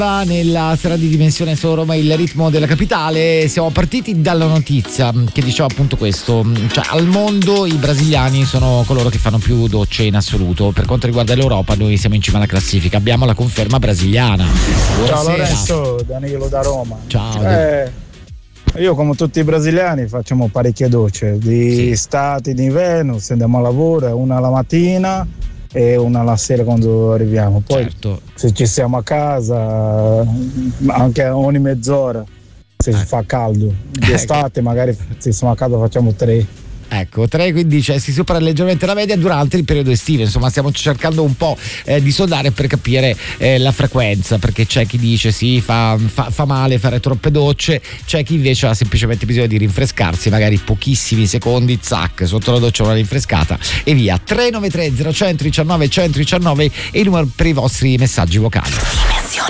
Nella sera di Dimensione su Roma il ritmo della capitale. Siamo partiti dalla notizia che diceva appunto questo, cioè al mondo i brasiliani sono coloro che fanno più docce in assoluto. Per quanto riguarda l'Europa noi siamo in cima alla classifica, abbiamo la conferma brasiliana. Buonasera. Ciao Lorenzo, Danilo da Roma. Ciao. Io come tutti i brasiliani facciamo parecchie docce di estate, di inverno, se andiamo a lavoro una la mattina e una la sera quando arriviamo. Poi se ci siamo a casa anche ogni mezz'ora se fa caldo. D'estate magari se siamo a casa facciamo 3. Ecco, 3, quindi si supera leggermente la media durante il periodo estivo. Insomma, stiamo cercando un po' di sondare per capire la frequenza, perché c'è chi dice sì, fa male fare troppe docce, c'è chi invece ha semplicemente bisogno di rinfrescarsi, magari pochissimi secondi, zac, sotto la doccia una rinfrescata e via. 393 0119 119 è il numero per i vostri messaggi vocali.